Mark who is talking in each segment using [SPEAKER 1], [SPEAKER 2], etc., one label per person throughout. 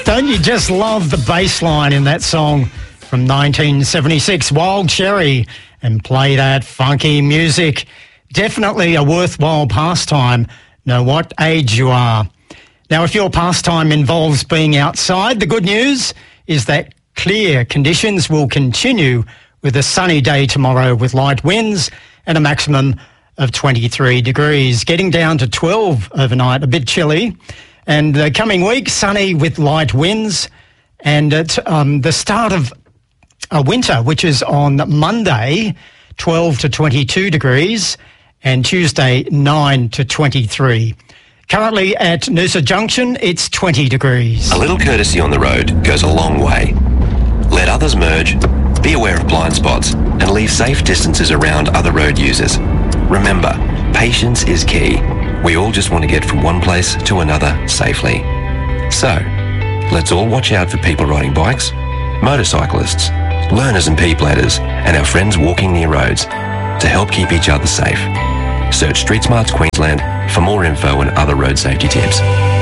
[SPEAKER 1] Don't you just love the bass line in that song from 1976, Wild Cherry, and play that funky music? Definitely a worthwhile pastime, no what age you are. Now, if your pastime involves being outside, the good news is that clear conditions will continue with a sunny day tomorrow with light winds and a maximum of 23 degrees, getting down to 12 overnight, a bit chilly. And the coming week, sunny with light winds, and at the start of winter, which is on Monday, 12 to 22 degrees, and Tuesday, 9 to 23. Currently at Noosa Junction, it's 20 degrees.
[SPEAKER 2] A little courtesy on the road goes a long way. Let others merge, be aware of blind spots, and leave safe distances around other road users. Remember, patience is key. We all just want to get from one place to another safely. So, let's all watch out for people riding bikes, motorcyclists, learners and P-platers, and our friends walking near roads to help keep each other safe. Search Street Smarts Queensland for more info and other road safety tips.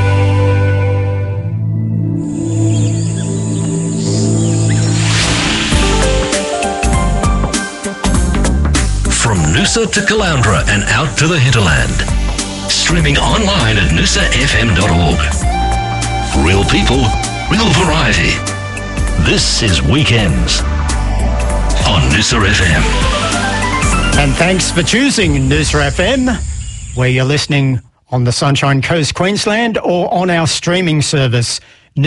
[SPEAKER 3] From Noosa to Caloundra and out to the hinterland. Streaming online at noosafm.org. Real people, real variety. This is Weekends on Noosa FM.
[SPEAKER 1] And thanks for choosing Noosa FM, where you're listening on the Sunshine Coast, Queensland, or on our streaming service,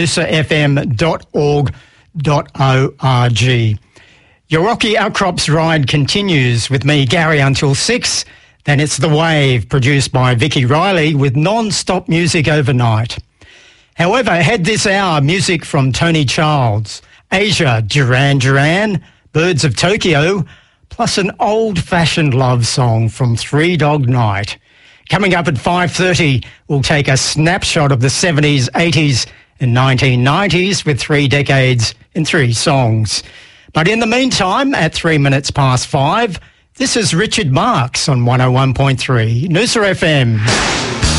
[SPEAKER 1] noosafm.org.au. Your Rocky Outcrops ride continues with me, Gary, until 6. Then it's The Wave, produced by Vicky Riley, with non-stop music overnight. However, ahead this hour, music from Tony Childs, Asia, Duran Duran, Birds of Tokyo, plus an old-fashioned love song from Three Dog Night. Coming up at 5:30, we'll take a snapshot of the 70s, 80s and 1990s with 3 decades in 3 songs. But in the meantime, at 3 minutes past 5, this is Richard Marx on 101.3 Noosa FM.